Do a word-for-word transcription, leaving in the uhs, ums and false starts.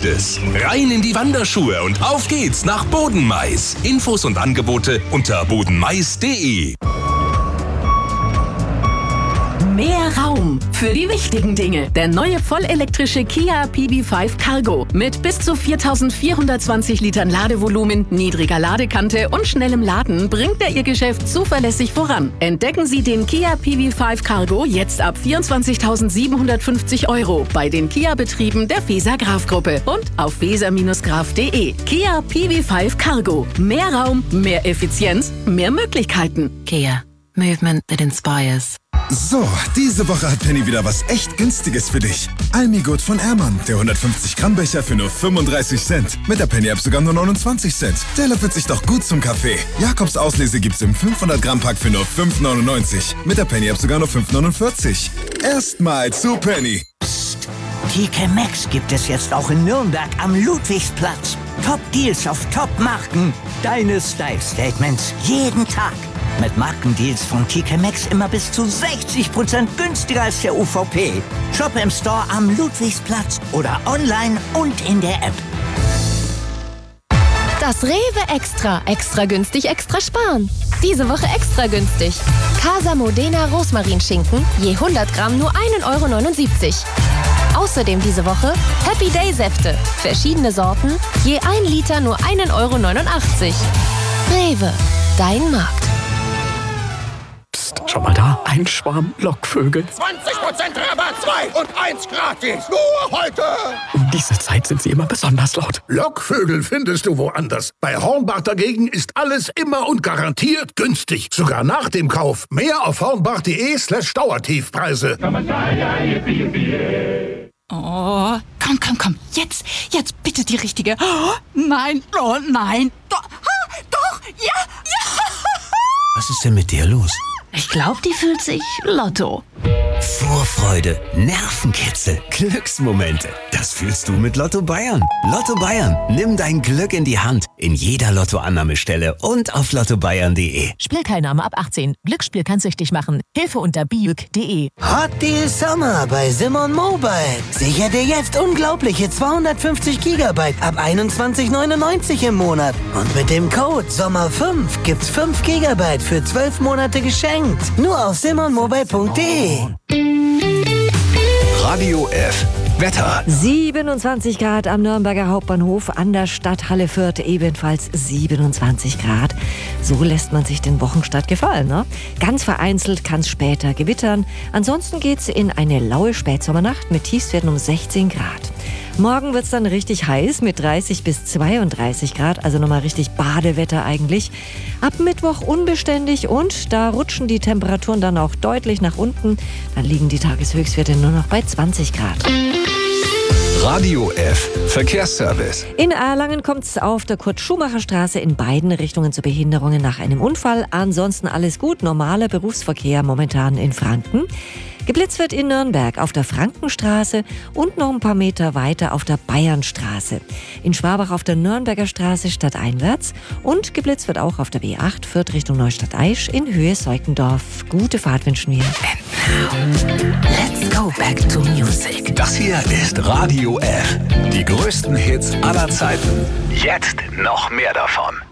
es. Rein in die Wanderschuhe und auf geht's nach Bodenmais. Infos und Angebote unter bodenmais punkt de. Mehr Raum für die wichtigen Dinge. Der neue vollelektrische Kia P V fünf Cargo mit bis zu viertausendvierhundertzwanzig Litern Ladevolumen, niedriger Ladekante und schnellem Laden bringt er Ihr Geschäft zuverlässig voran. Entdecken Sie den Kia P V fünf Cargo jetzt ab vierundzwanzigtausendsiebenhundertfünfzig Euro bei den Kia-Betrieben der Weser Graf Gruppe und auf weser Graf punkt de. Kia P V fünf Cargo. Mehr Raum, mehr Effizienz, mehr Möglichkeiten. Kia. Movement that inspires. So, diese Woche hat Penny wieder was echt Günstiges für dich. Almigut von Ehrmann, der hundertfünfzig Gramm Becher für nur fünfunddreißig Cent. Mit der Penny-App sogar nur neunundzwanzig Cent. Der löffelt sich doch gut zum Kaffee. Jakobs Auslese gibt's im fünfhundert Gramm Pack für nur fünf neunundneunzig. Mit der Penny-App sogar nur fünf neunundvierzig. Erstmal zu Penny. Psst. T K Maxx gibt es jetzt auch in Nürnberg am Ludwigsplatz. Top-Deals auf Top-Marken. Deine Style-Statements jeden Tag. Mit Markendeals von T K Maxx immer bis zu sechzig Prozent günstiger als der U V P. Shop im Store am Ludwigsplatz oder online und in der App. Das Rewe Extra. Extra günstig, extra sparen. Diese Woche extra günstig. Casa Modena Rosmarinschinken, je hundert Gramm nur ein Euro neunundsiebzig. Außerdem diese Woche Happy Day Säfte. Verschiedene Sorten, je ein Liter nur ein Euro neunundachtzig. Rewe, dein Markt. Schau mal da, ein Schwarm Lockvögel. zwanzig Prozent Rabatt, zwei und eins gratis. Nur heute. Um diese Zeit sind sie immer besonders laut. Lockvögel findest du woanders. Bei Hornbach dagegen ist alles immer und garantiert günstig. Sogar nach dem Kauf. Mehr auf hornbach.de slash Dauertiefpreise. Oh, komm, komm, komm. Jetzt, jetzt bitte die richtige. Oh, nein, oh nein. Doch, ah, doch, ja, ja. Was ist denn mit dir los? Ich glaube, die fühlt sich Lotto. Vorfreude, Nervenkitzel, Glücksmomente. Das fühlst du mit Lotto Bayern. Lotto Bayern. Nimm dein Glück in die Hand. In jeder Lottoannahmestelle und auf lotto bayern punkt de. Spielteilnahme ab achtzehn. Glücksspiel kann süchtig machen. Hilfe unter biuk punkt de. Hot Deal Summer bei Simon Mobile. Sicher dir jetzt unglaubliche zweihundertfünfzig Gigabyte ab einundzwanzig neunundneunzig im Monat. Und mit dem Code Sommer fünf gibt's fünf Gigabyte für zwölf Monate geschenkt. Nur auf simon mobile punkt de. Radio F. Wetter. siebenundzwanzig Grad am Nürnberger Hauptbahnhof, an der Stadthalle Fürth ebenfalls siebenundzwanzig Grad. So lässt man sich den Wochenstart gefallen, ne? Ganz vereinzelt kann es später gewittern. Ansonsten geht's in eine laue Spätsommernacht mit Tiefstwerten um sechzehn Grad. Morgen wird's dann richtig heiß mit dreißig bis zweiunddreißig Grad, also nochmal richtig Badewetter eigentlich. Ab Mittwoch unbeständig und da rutschen die Temperaturen dann auch deutlich nach unten. Dann liegen die Tageshöchstwerte nur noch bei zwanzig Grad. Radio F. Verkehrsservice. In Erlangen kommt es auf der Kurt-Schumacher-Straße in beiden Richtungen zu Behinderungen nach einem Unfall. Ansonsten alles gut, normaler Berufsverkehr momentan in Franken. Geblitzt wird in Nürnberg auf der Frankenstraße und noch ein paar Meter weiter auf der Bayernstraße. In Schwabach auf der Nürnberger Straße stadteinwärts und geblitzt wird auch auf der B acht Fürth Richtung Neustadt-Aisch in Höhe Seukendorf. Gute Fahrt wünschen wir. And now, let's go back to music. Das hier ist Radio F. Die größten Hits aller Zeiten. Jetzt noch mehr davon.